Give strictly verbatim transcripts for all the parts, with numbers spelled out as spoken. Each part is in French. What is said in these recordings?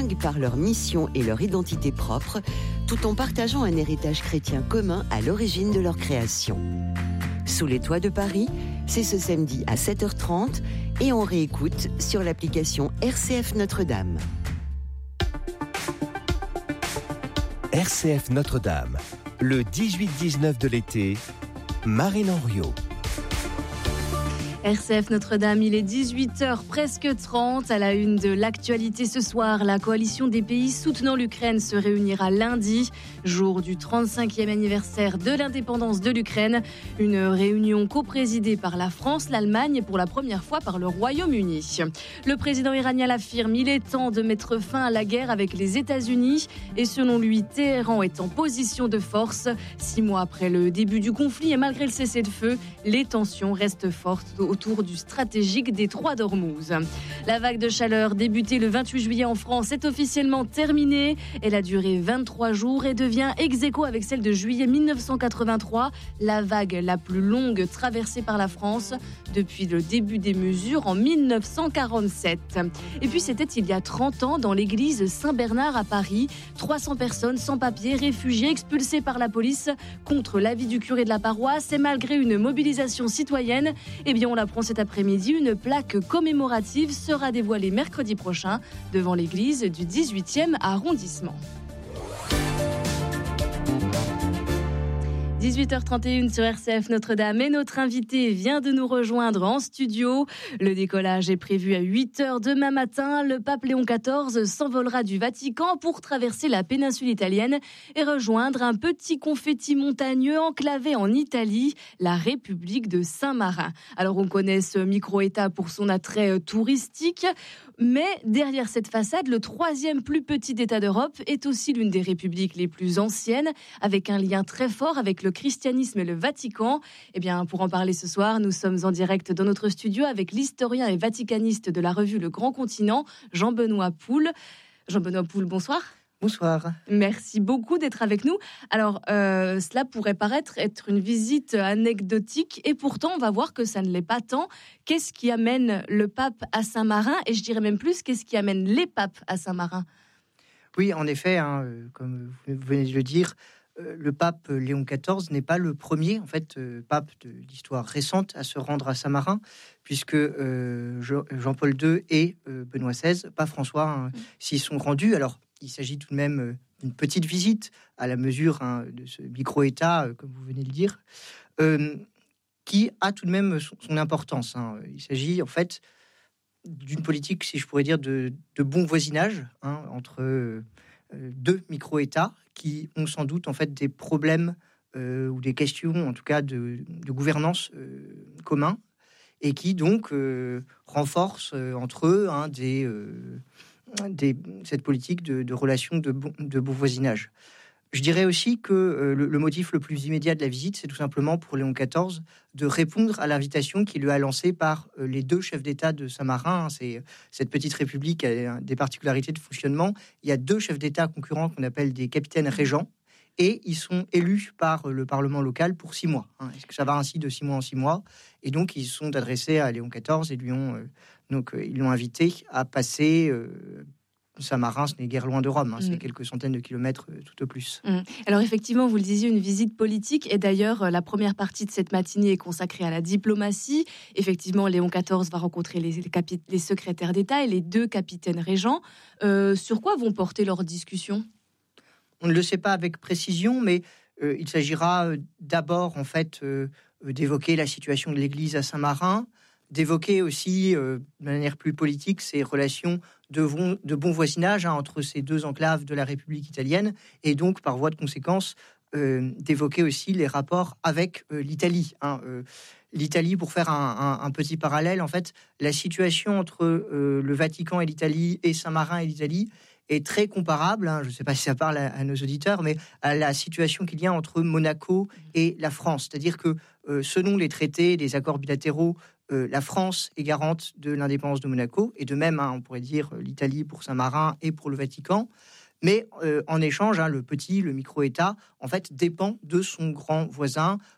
distinguent par leur mission et leur identité propre, tout en partageant un héritage chrétien commun à l'origine de leur création. Sous les toits de Paris, c'est ce samedi à sept heures trente et on réécoute sur l'application R C F Notre-Dame. R C F Notre-Dame, le dix-huit dix-neuf de l'été, Marine Henriot. R C F Notre-Dame, il est dix-huit heures presque trente. À la une de l'actualité ce soir, la coalition des pays soutenant l'Ukraine se réunira lundi, jour du trente-cinquième anniversaire de l'indépendance de l'Ukraine. Une réunion coprésidée par la France, l'Allemagne et pour la première fois par le Royaume-Uni. Le président iranien l'affirme, il est temps de mettre fin à la guerre avec les États-Unis. Et selon lui, Téhéran est en position de force. Six mois après le début du conflit et malgré le cessez-le-feu, les tensions restent fortes autour du stratégique détroit d'Ormuz. La vague de chaleur débutée le vingt-huit juillet en France est officiellement terminée. Elle a duré vingt-trois jours et devient ex-aequo avec celle de juillet dix-neuf cent quatre-vingt-trois, la vague la plus longue traversée par la France depuis le début des mesures en dix-neuf cent quarante-sept. Et puis c'était il y a trente ans dans l'église Saint-Bernard à Paris. trois cents personnes sans papier, réfugiées, expulsées par la police contre l'avis du curé de la paroisse et malgré une mobilisation citoyenne, eh bien on l'apprend cet après-midi, une plaque commémorative sera dévoilée mercredi prochain devant l'église du dix-huitième arrondissement. dix-huit heures trente et une sur R C F Notre-Dame et notre invité vient de nous rejoindre en studio. Le décollage est prévu à huit heures demain matin. Le pape Léon quatorze s'envolera du Vatican pour traverser la péninsule italienne et rejoindre un petit confetti montagneux enclavé en Italie, la République de Saint-Marin. Alors on connaît ce micro-État pour son attrait touristique, mais derrière cette façade, le troisième plus petit État d'Europe est aussi l'une des républiques les plus anciennes, avec un lien très fort avec le christianisme et le Vatican. Eh bien, pour en parler ce soir, nous sommes en direct dans notre studio avec l'historien et vaticaniste de la revue Le Grand Continent, Jean-Benoît Poul. Jean-Benoît Poul, bonsoir. Bonsoir. Merci beaucoup d'être avec nous. Alors, euh, cela pourrait paraître être une visite anecdotique et pourtant, on va voir que ça ne l'est pas tant. Qu'est-ce qui amène le pape à Saint-Marin? Et je dirais même plus, qu'est-ce qui amène les papes à Saint-Marin? Oui, en effet, hein, comme vous venez de le dire, le pape Léon quatorze n'est pas le premier, en fait, euh, pape de l'histoire récente à se rendre à Saint-Marin, puisque euh, Jean-Paul deux et euh, Benoît seize, pas François, hein, mmh. s'y sont rendus. Alors, il s'agit tout de même d'une petite visite à la mesure hein, de ce micro-État, euh, comme vous venez de le dire, euh, qui a tout de même son, son importance. Hein. Il s'agit, en fait, d'une politique, si je pourrais dire, de, de bon voisinage hein, entre euh, deux micro-États qui ont sans doute en fait des problèmes euh, ou des questions, en tout cas de, de gouvernance euh, communs, et qui donc euh, renforcent euh, entre eux hein, des, euh, des, cette politique de, de relations de bon, de bon voisinage. Je dirais aussi que euh, le, le motif le plus immédiat de la visite, c'est tout simplement pour Léon quatorze de répondre à l'invitation qui lui a lancée par euh, les deux chefs d'État de Saint-Marin. C'est, cette petite république a des particularités de fonctionnement. Il y a deux chefs d'État concurrents qu'on appelle des capitaines régents et ils sont élus par le Parlement local pour six mois. Hein. Est-ce que ça va ainsi de six mois en six mois? Et donc, ils sont adressés à Léon quatorze et lui ont, euh, donc, euh, ils l'ont invité à passer... Euh, Saint-Marin, ce n'est guère loin de Rome, hein, mmh. c'est quelques centaines de kilomètres euh, tout au plus. Mmh. Alors effectivement, vous le disiez, une visite politique, et d'ailleurs la première partie de cette matinée est consacrée à la diplomatie. Effectivement, Léon quatorze va rencontrer les, les, capi- les secrétaires d'État et les deux capitaines régents. Euh, sur quoi vont porter leurs discussions? On ne le sait pas avec précision, mais euh, il s'agira euh, d'abord en fait euh, d'évoquer la situation de l'Église à Saint-Marin, d'évoquer aussi, euh, de manière plus politique, ces relations de, bon, de bon voisinage hein, entre ces deux enclaves de la République italienne, et donc, par voie de conséquence, euh, d'évoquer aussi les rapports avec euh, l'Italie. Hein, euh, L'Italie, pour faire un, un, un petit parallèle, en fait, la situation entre euh, le Vatican et l'Italie, et Saint-Marin et l'Italie, est très comparable, hein, je ne sais pas si ça parle à, à nos auditeurs, mais à la situation qu'il y a entre Monaco et la France. C'est-à-dire que, euh, selon les traités, les accords bilatéraux, euh, la France est garante de l'indépendance de Monaco, et de même, hein, on pourrait dire l'Italie pour Saint-Marin et pour le Vatican. Mais euh, en échange, hein, le petit, le micro-État, en fait, dépend de son grand voisin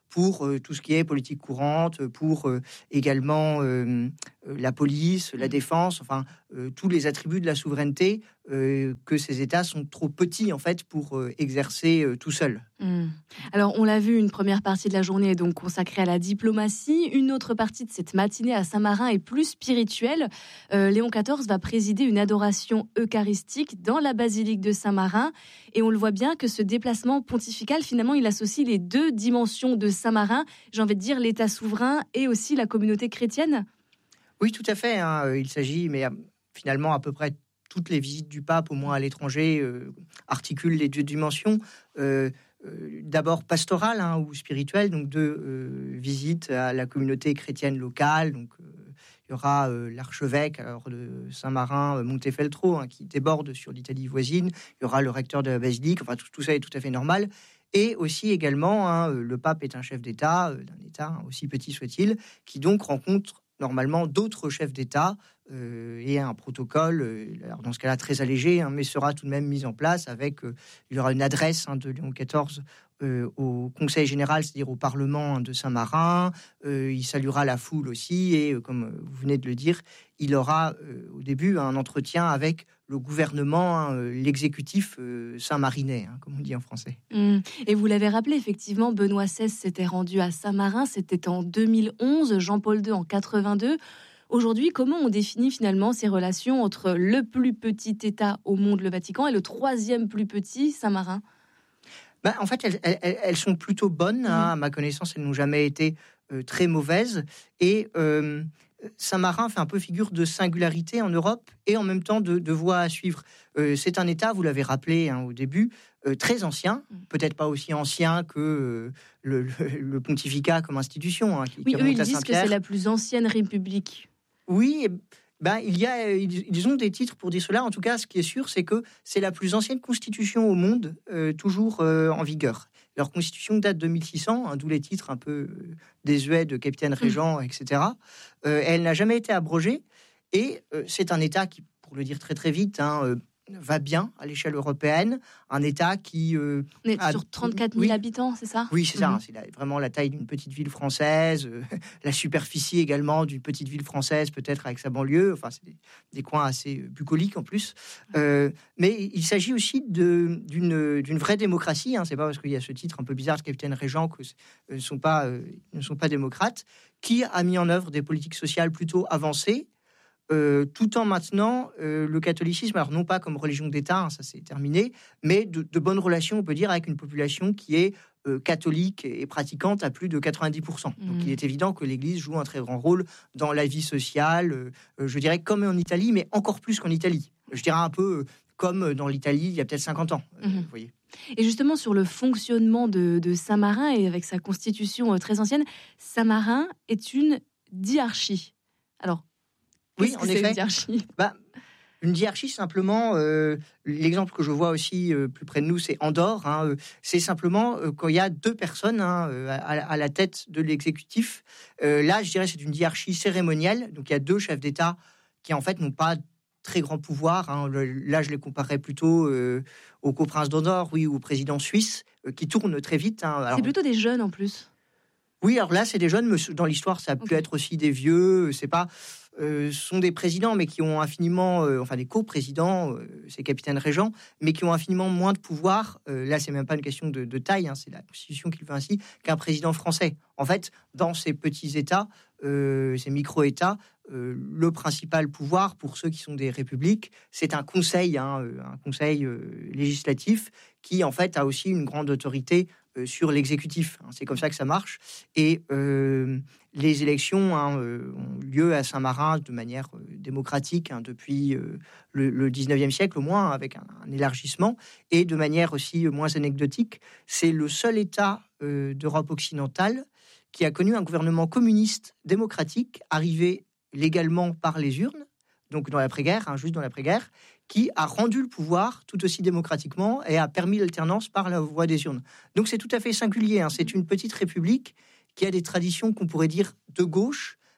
pour euh, tout ce qui est politique courante, pour euh, également euh, la police, la défense, enfin euh, tous les attributs de la souveraineté euh, que ces États sont trop petits en fait pour euh, exercer euh, tout seuls. Mmh. Alors on l'a vu, une première partie de la journée est donc consacrée à la diplomatie, une autre partie de cette matinée à Saint-Marin est plus spirituelle. Euh, Léon quatorze va présider une adoration eucharistique dans la basilique de Saint-Marin et on le voit bien que ce déplacement pontifical finalement il associe les deux dimensions de Saint-Marin, j'ai envie de dire l'État souverain et aussi la communauté chrétienne. Oui, tout à fait. Hein. Il s'agit, mais finalement, à peu près toutes les visites du pape, au moins à l'étranger, euh, articulent les deux dimensions. Euh, euh, d'abord pastorale hein, ou spirituelle, donc deux euh, visites à la communauté chrétienne locale. Donc, euh, il y aura euh, l'archevêque alors, de Saint-Marin, Montefeltro, hein, qui déborde sur l'Italie voisine. Il y aura le recteur de la basilique. Enfin, tout, tout ça est tout à fait normal. Et aussi également, hein, le pape est un chef d'État, euh, d'un État hein, aussi petit soit-il, qui donc rencontre normalement d'autres chefs d'État euh, et un protocole, euh, alors dans ce cas-là très allégé, hein, mais sera tout de même mis en place avec, euh, il y aura une adresse hein, de Léon quatorze euh, au Conseil général, c'est-à-dire au Parlement de Saint-Marin, euh, il saluera la foule aussi et euh, comme vous venez de le dire, il aura euh, au début un entretien avec le gouvernement, hein, l'exécutif euh, saint-marinais, hein, comme on dit en français. Mmh. Et vous l'avez rappelé, effectivement, Benoît seize s'était rendu à Saint-Marin, c'était en deux mille onze, Jean-Paul deux en quatre-vingt-deux. Aujourd'hui, comment on définit finalement ces relations entre le plus petit État au monde, le Vatican, et le troisième plus petit, Saint-Marin ? Ben, en fait, elles, elles, elles sont plutôt bonnes. Mmh. Hein, à ma connaissance, elles n'ont jamais été euh, très mauvaises. Et euh, Saint-Marin fait un peu figure de singularité en Europe et en même temps de, de voie à suivre. Euh, c'est un État, vous l'avez rappelé hein, au début, euh, très ancien, peut-être pas aussi ancien que euh, le, le, le pontificat comme institution. Hein, qui, oui, qui eux, ils disent que c'est la plus ancienne république. Oui, ben, il y a, ils ont des titres pour dire cela. En tout cas, ce qui est sûr, c'est que c'est la plus ancienne constitution au monde, euh, toujours euh, en vigueur. Leur constitution date de mille six cents, hein, d'où les titres un peu euh, désuets de capitaine régent, mmh. et cetera. Euh, elle n'a jamais été abrogée et euh, c'est un État qui, pour le dire très très vite, hein, euh, va bien à l'échelle européenne. Un État qui... Euh, On est a, sur trente-quatre mille oui. habitants, c'est ça ? Oui, c'est mmh. ça. Hein, c'est la, vraiment la taille d'une petite ville française, euh, la superficie également d'une petite ville française, peut-être avec sa banlieue. Enfin, c'est des, des coins assez bucoliques en plus. Euh, mais il s'agit aussi de, d'une, d'une vraie démocratie. Hein, c'est pas parce qu'il y a ce titre un peu bizarre de capitaine régent que euh, ne sont pas, euh, ne sont pas démocrates, qui a mis en œuvre des politiques sociales plutôt avancées, Euh, tout en maintenant euh, le catholicisme, alors non pas comme religion d'État, hein, ça c'est terminé, mais de, de bonnes relations, on peut dire, avec une population qui est euh, catholique et pratiquante à plus de quatre-vingt-dix pour cent. Mmh. Donc il est évident que l'Église joue un très grand rôle dans la vie sociale, euh, je dirais comme en Italie, mais encore plus qu'en Italie. Je dirais un peu comme dans l'Italie il y a peut-être cinquante ans, euh, mmh. vous voyez. Et justement, sur le fonctionnement de, de Saint-Marin, et avec sa constitution euh, très ancienne, Saint-Marin est une diarchie. Alors, oui, en effet. Une diarchie, bah, une diarchie, simplement, euh, l'exemple que je vois aussi euh, plus près de nous, c'est Andorre. Hein, euh, c'est simplement euh, quand il y a deux personnes hein, euh, à, à la tête de l'exécutif. Euh, là, je dirais, c'est une diarchie cérémonielle. Donc, il y a deux chefs d'État qui, en fait, n'ont pas très grand pouvoir. Hein. Là, je les comparerais plutôt euh, au coprince d'Andorre, oui, ou au président suisse, euh, qui tourne très vite. Hein. Alors, c'est plutôt des jeunes, en plus. Oui, alors là, c'est des jeunes, mais dans l'histoire, ça a pu okay. être aussi des vieux. C'est pas... Euh, sont des présidents, mais qui ont infiniment, euh, enfin des co-présidents, euh, c'est capitaine régent, mais qui ont infiniment moins de pouvoir. Euh, là, c'est même pas une question de, de taille, hein, c'est la Constitution qui le veut ainsi, qu'un président français. En fait, dans ces petits États, euh, ces micro-États, euh, le principal pouvoir pour ceux qui sont des républiques, c'est un conseil, hein, un conseil euh, législatif qui, en fait, a aussi une grande autorité euh, sur l'exécutif. Hein, c'est comme ça que ça marche. Et euh, les élections hein, euh, ont lieu à Saint-Marin de manière euh, démocratique hein, depuis euh, le, le dix-neuvième siècle au moins, avec un, un élargissement, et de manière aussi euh, moins anecdotique. C'est le seul État euh, d'Europe occidentale qui a connu un gouvernement communiste démocratique arrivé légalement par les urnes, donc dans l'après-guerre, hein, juste dans l'après-guerre, qui a rendu le pouvoir tout aussi démocratiquement et a permis l'alternance par la voie des urnes. Donc c'est tout à fait singulier. Hein. C'est une petite république qui a des traditions qu'on pourrait dire de gauche,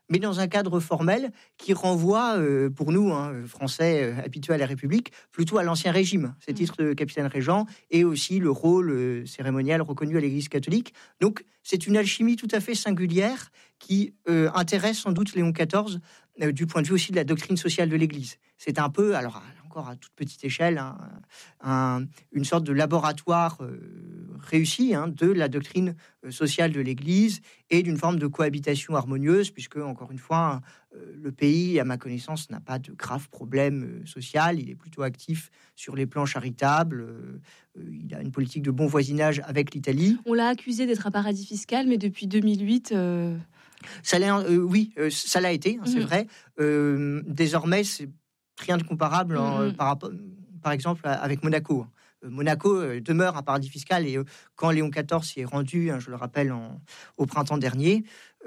mais dans un cadre formel qui renvoie, euh, pour nous, hein, Français euh, habitués à la République, plutôt à l'Ancien Régime, ces titres de capitaine régent, et aussi le rôle euh, cérémonial reconnu à l'Église catholique. Donc, c'est une alchimie tout à fait singulière qui euh, intéresse sans doute Léon quatorze euh, du point de vue aussi de la doctrine sociale de l'Église. C'est un peu, alors encore à toute petite échelle, hein, un, une sorte de laboratoire euh, réussi hein, de la doctrine euh, sociale de l'Église et d'une forme de cohabitation harmonieuse, puisque, encore une fois, euh, le pays, à ma connaissance, n'a pas de graves problèmes euh, sociaux. Il est plutôt actif sur les plans charitables. Euh, il a une politique de bon voisinage avec l'Italie. On l'a accusé d'être un paradis fiscal, mais depuis deux mille huit... Euh... Ça l'a, euh, oui, euh, ça l'a été, hein, mmh. c'est vrai. Euh, désormais, c'est rien de comparable en, mmh. par, rapport, par exemple avec Monaco. Euh, Monaco euh, demeure un paradis fiscal et euh, quand Léon quatorze s'y est rendu, hein, je le rappelle, en, au printemps dernier,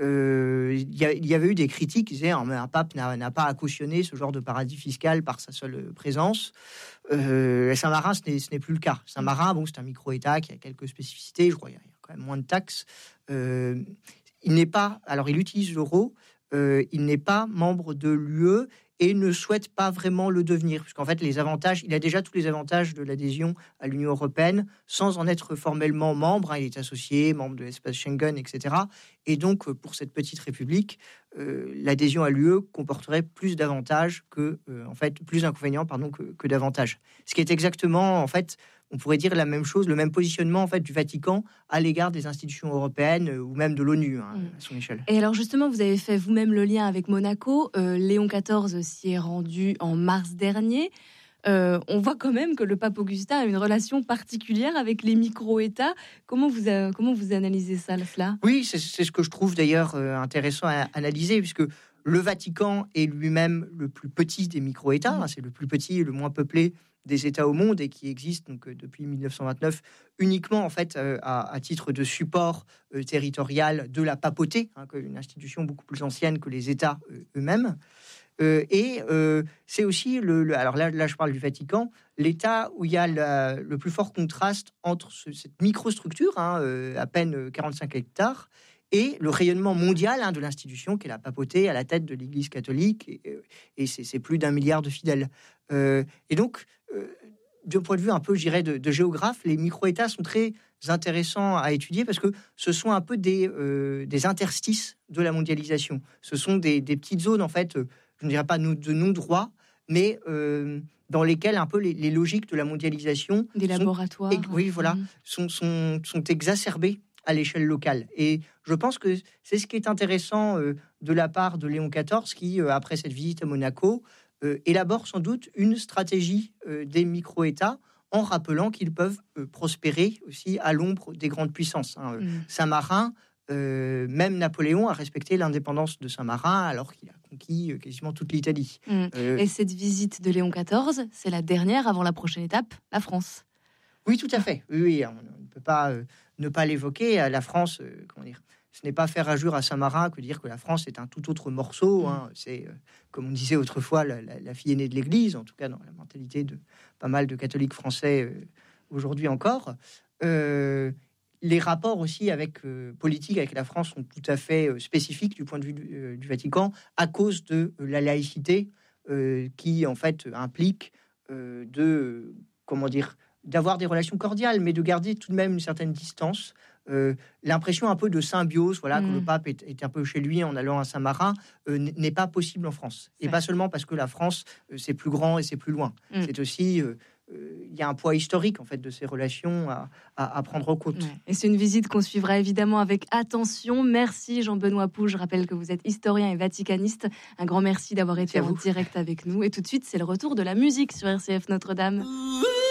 euh, il, y a, il y avait eu des critiques qui disaient oh, mais un pape n'a, n'a pas à cautionner ce genre de paradis fiscal par sa seule présence. Euh, Saint-Marin, ce n'est, ce n'est plus le cas. Saint-Marin, bon, c'est un micro-État qui a quelques spécificités. Je crois qu'il y a quand même moins de taxes. Euh, il n'est pas, alors il utilise l'euro, euh, il n'est pas membre de l'U E et ne souhaite pas vraiment le devenir, puisqu'en fait, les avantages, il a déjà tous les avantages de l'adhésion à l'Union européenne, sans en être formellement membre. Hein, il est associé, membre de l'espace Schengen, et cetera. Et donc, pour cette petite république, euh, l'adhésion à l'U E comporterait plus d'avantages que, euh, en fait, plus d'inconvénients, pardon, que, que d'avantages. Ce qui est exactement, en fait, on pourrait dire la même chose, le même positionnement en fait du Vatican à l'égard des institutions européennes euh, ou même de l'ONU hein, à son échelle. Et alors justement, vous avez fait vous-même le lien avec Monaco. Euh, Léon quatorze s'y est rendu en mars dernier. Euh, on voit quand même que le pape Augustin a une relation particulière avec les micro-États. Comment vous, euh, comment vous analysez ça, cela ? Oui, c'est, c'est ce que je trouve d'ailleurs euh, intéressant à analyser, puisque le Vatican est lui-même le plus petit des micro-États. Mmh. Hein, c'est le plus petit et le moins peuplé des États au monde et qui existe donc euh, depuis dix-neuf cent vingt-neuf uniquement en fait euh, à, à titre de support euh, territorial de la papauté, hein, une institution beaucoup plus ancienne que les États euh, eux-mêmes. Euh, et euh, c'est aussi le, le alors là, là je parle du Vatican, l'État où il y a la, le plus fort contraste entre ce, cette microstructure, hein, euh, à peine quarante-cinq hectares, et le rayonnement mondial hein, de l'institution qui est la papauté à la tête de l'Église catholique, et, et c'est, c'est plus d'un milliard de fidèles. Euh, et donc, euh, d'un point de vue un peu, je dirais, de, de géographe, les micro-États sont très intéressants à étudier parce que ce sont un peu des, euh, des interstices de la mondialisation. Ce sont des, des petites zones, en fait, je ne dirais pas de non-droit, mais euh, dans lesquelles un peu les, les logiques de la mondialisation... Des sont, laboratoires. Et, oui, voilà, mmh. sont, sont, sont exacerbées à l'échelle locale. Et je pense que c'est ce qui est intéressant euh, de la part de Léon quatorze qui, euh, après cette visite à Monaco, euh, élabore sans doute une stratégie euh, des micro-États en rappelant qu'ils peuvent euh, prospérer aussi à l'ombre des grandes puissances. Hein. Mmh. Saint-Marin, euh, même Napoléon a respecté l'indépendance de Saint-Marin alors qu'il a conquis euh, quasiment toute l'Italie. Mmh. Euh, Et cette visite de Léon quatorze, c'est la dernière avant la prochaine étape, la France. Oui, tout à fait. Oui, oui, on ne peut pas euh, ne pas l'évoquer. La France, euh, comment dire, ce n'est pas faire injure à Saint-Marin que dire que la France est un tout autre morceau. Hein. C'est, euh, comme on disait autrefois, la, la, la fille aînée de l'Église, en tout cas dans la mentalité de pas mal de catholiques français euh, aujourd'hui encore. Euh, les rapports aussi avec euh, politiques avec la France sont tout à fait euh, spécifiques du point de vue du, euh, du Vatican à cause de euh, la laïcité euh, qui en fait implique euh, de euh, comment dire d'avoir des relations cordiales, mais de garder tout de même une certaine distance. Euh, l'impression un peu de symbiose, voilà, mmh. que le pape est, est un peu chez lui en allant à Saint-Marin, euh, n'est pas possible en France. Et pas seulement parce que la France, euh, c'est plus grand et c'est plus loin. Mmh. C'est aussi... Euh, il y a un poids historique en fait de ces relations à, à, à prendre en compte. Ouais. Et c'est une visite qu'on suivra évidemment avec attention. Merci Jean-Benoît Poux. Je rappelle que vous êtes historien et vaticaniste. Un grand merci d'avoir été en direct avec nous. Et tout de suite, c'est le retour de la musique sur R C F Notre-Dame.